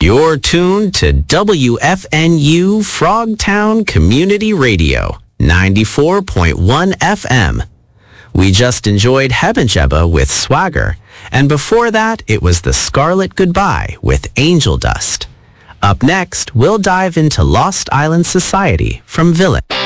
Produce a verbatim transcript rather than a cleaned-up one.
You're tuned to W F N U Frogtown Community Radio, ninety-four point one F M. We just enjoyed Hebenjeba with Swagger, and before that, it was The Scarlet Goodbye with Angel Dust. Up next, we'll dive into Lost Island Society from Villain.